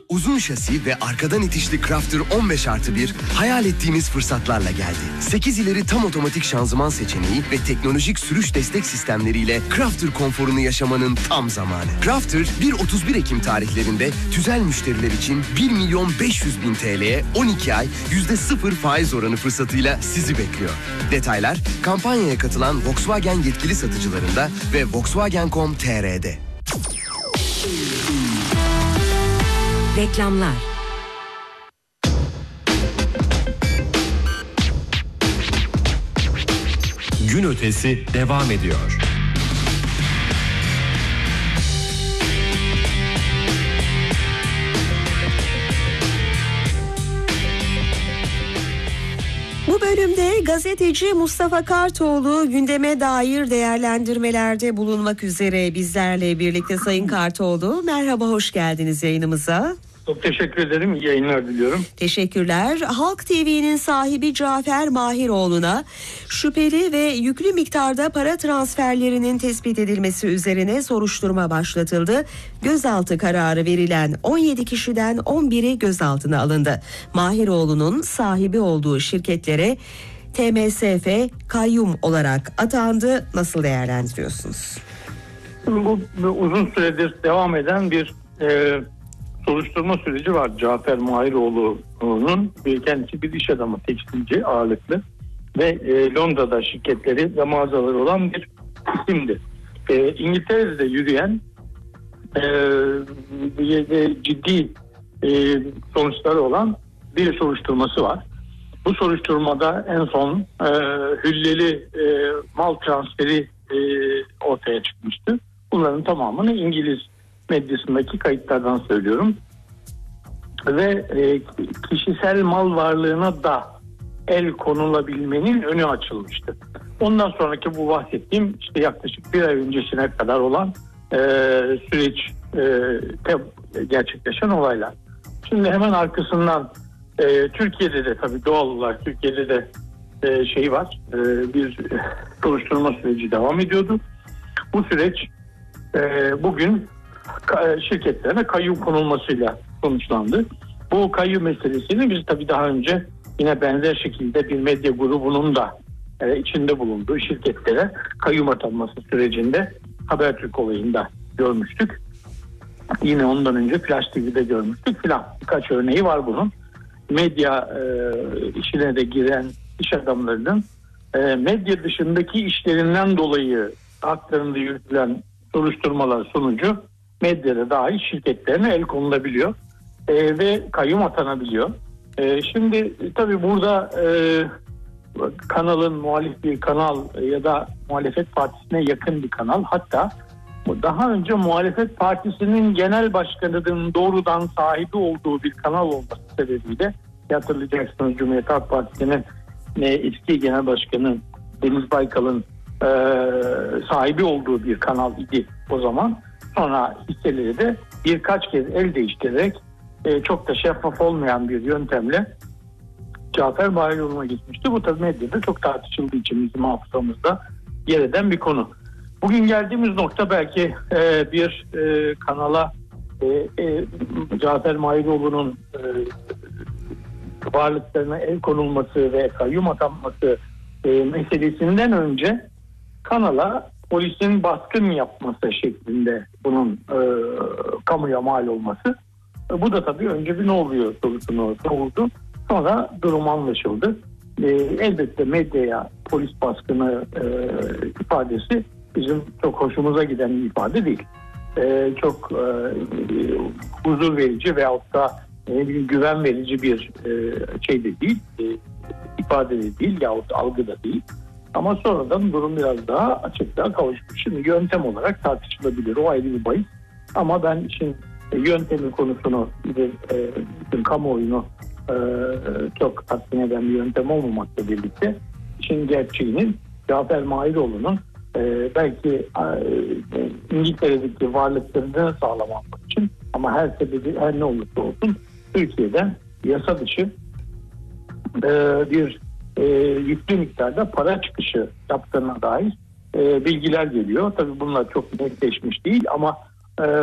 Uzun şasi ve arkadan itişli Crafter 15+1 hayal ettiğimiz fırsatlarla geldi. 8 ileri tam otomatik şanzıman seçeneği ve teknolojik sürüş destek sistemleriyle Crafter konforunu yaşamanın tam zamanı. Crafter 1-31 Ekim tarihlerinde tüzel müşteriler için 1.500.000 TL'ye 12 ay %0 faiz oranı fırsatıyla sizi bekliyor. Detaylar kampanyaya katılan Volkswagen yetkili satıcılarında ve Volkswagen.com.tr'de. Reklamlar. Gün ötesi devam ediyor. Bu bölümde gazeteci Mustafa Kartoğlu gündeme dair değerlendirmelerde bulunmak üzere bizlerle birlikte. Sayın Kartoğlu, merhaba, hoş geldiniz yayınımıza. Çok teşekkür ederim. İyi yayınlar diliyorum. Teşekkürler. Halk TV'nin sahibi Cafer Mahiroğlu'na şüpheli ve yüklü miktarda para transferlerinin tespit edilmesi üzerine soruşturma başlatıldı. Gözaltı kararı verilen 17 kişiden 11'i gözaltına alındı. Mahiroğlu'nun sahibi olduğu şirketlere TMSF kayyum olarak atandı. Nasıl değerlendiriyorsunuz? Bu uzun süredir devam eden bir soruşturma süreci var. Cafer Mahiroğlu'nun, kendisi bir iş adamı, tekstilci ağırlıklı ve Londra'da şirketleri ve mağazaları olan bir isimdi. İngiltere'de yürüyen ciddi sonuçları olan bir soruşturması var. Bu soruşturmada en son hülleli mal transferi ortaya çıkmıştı. Bunların tamamını İngiliz medyasındaki kayıtlardan söylüyorum. Ve kişisel mal varlığına da el konulabilmenin önü açılmıştı. Ondan sonraki bu bahsettiğim işte yaklaşık bir ay öncesine kadar olan süreç gerçekleşen olaylar. Şimdi hemen arkasından Türkiye'de de tabii doğal olarak Türkiye'de de var. Bir soruşturma süreci devam ediyordu. Bu süreç bugün şirketlerine kayyum konulmasıyla sonuçlandı. Bu kayyum meselesini biz tabii daha önce yine benzer şekilde bir medya grubunun da içinde bulunduğu şirketlere kayyum atanması sürecinde Habertürk olayında görmüştük. Yine ondan önce Flash TV'de görmüştük filan. Birkaç örneği var bunun. Medya işine de giren iş adamlarının medya dışındaki işlerinden dolayı haklarında yürütülen soruşturmalar sonucu medyada dahil şirketlerine el konulabiliyor ve kayyum atanabiliyor. Şimdi tabii burada kanalın muhalif bir kanal ya da muhalefet partisine yakın bir kanal, hatta daha önce muhalefet partisinin genel başkanının doğrudan sahibi olduğu bir kanal olması sebebiyle, hatırlayacaksınız Cumhuriyet Halk Partisi'nin eski genel başkanı Deniz Baykal'ın sahibi olduğu bir kanal idi o zaman. Sonra hisseleri de birkaç kez el değiştirerek çok da şeffaf olmayan bir yöntemle Cafer Mahiroğlu'na gitmişti. Bu tabii medyada çok tartışıldığı için bizim hafızamızda yer eden bir konu. Bugün geldiğimiz nokta belki bir kanala Cafer Mahiroğlu'nun varlıklarına el konulması ve kayyum atanması meselesinden önce kanala polisin baskın yapması şeklinde bunun kamuya mal olması. Bu da tabii önce bir ne oluyor sorusunu soruldu. Sonra durum anlaşıldı. Elbette medyaya polis baskını ifadesi bizim çok hoşumuza giden bir ifade değil. Çok huzur verici veyahut da güven verici bir şey de değil, ifade de değil yahut algı da değil. Ama sonradan durum biraz daha açıklığa kavuşmuş. Şimdi yöntem olarak tartışılabilir, o ayrı bir bahis. Ama ben işin yöntemi konusunu, bütün kamuoyunu çok tatmin eden bir yöntem olmamakla birlikte işin gerçeğinin Cafer Mahiroğlu'nun belki İngiltere'deki varlıklarını sağlamak için, ama her sebebi her ne olursa olsun Türkiye'den yasa dışı bir yüklü miktarda para çıkışı yaptığına dair bilgiler geliyor. Tabii bunlar çok netleşmiş değil ama